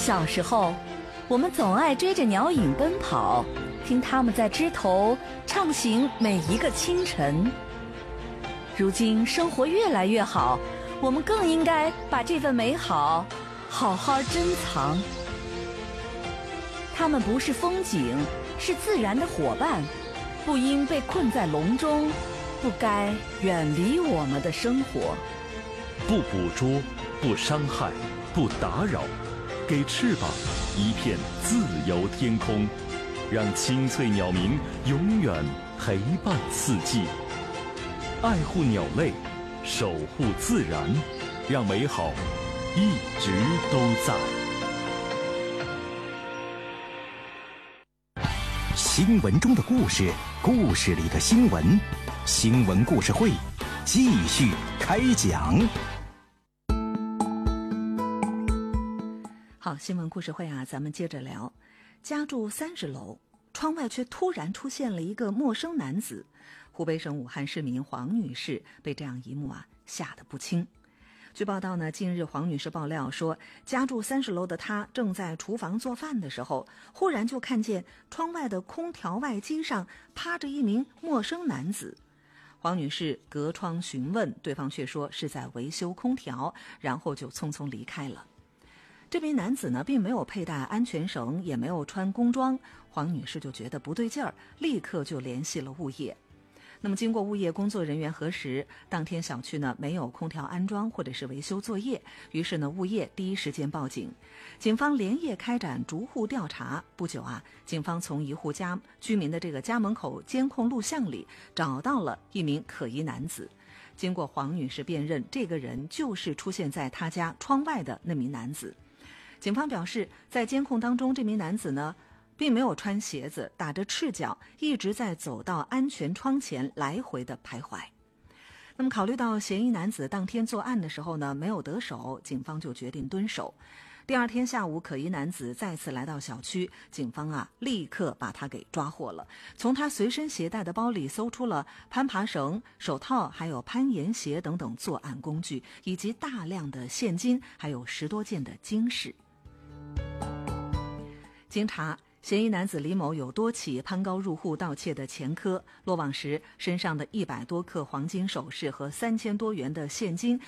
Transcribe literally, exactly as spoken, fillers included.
小时候，我们总爱追着鸟影奔跑，听它们在枝头畅行每一个清晨。如今生活越来越好，我们更应该把这份美好好好珍藏。它们不是风景，是自然的伙伴，不应被困在笼中，不该远离我们的生活。 不捕捉，不伤害，不打扰，给翅膀一片自由天空，让清脆鸟鸣永远陪伴四季。爱护鸟类，守护自然，让美好一直都在。 新闻中的故事，故事里的新闻，新闻故事会继续开讲。 好，新闻故事会啊，咱们接着聊。家住三十楼，窗外却突然出现了一个陌生男子。湖北省武汉市民黄女士被这样一幕啊吓得不轻。据报道呢，近日黄女士爆料说，家住三十楼的她正在厨房做饭的时候，忽然就看见窗外的空调外机上趴着一名陌生男子。黄女士隔窗询问，对方却说是在维修空调，然后就匆匆离开了。这名男子呢，并没有佩戴安全绳，也没有穿工装，黄女士就觉得不对劲儿，立刻就联系了物业。那么经过物业工作人员核实，当天小区呢没有空调安装或者是维修作业，于是呢物业第一时间报警，警方连夜开展逐户调查。不久啊，警方从一户家居民的这个家门口监控录像里找到了一名可疑男子。经过黄女士辨认，这个人就是出现在她家窗外的那名男子。警方表示，在监控当中，这名男子呢并没有穿鞋子，打着赤脚，一直在走到安全窗前来回的徘徊。那么考虑到嫌疑男子当天作案的时候呢没有得手，警方就决定蹲守。第二天下午，可疑男子再次来到小区，警方啊立刻把他给抓获了。从他随身携带的包里搜出了攀爬绳、手套，还有攀岩鞋等等作案工具，以及大量的现金，还有十多件的金饰。经查，嫌疑男子李某有多起攀高入户盗窃的前科，落网时身上的一百多克黄金首饰和三千多元的现金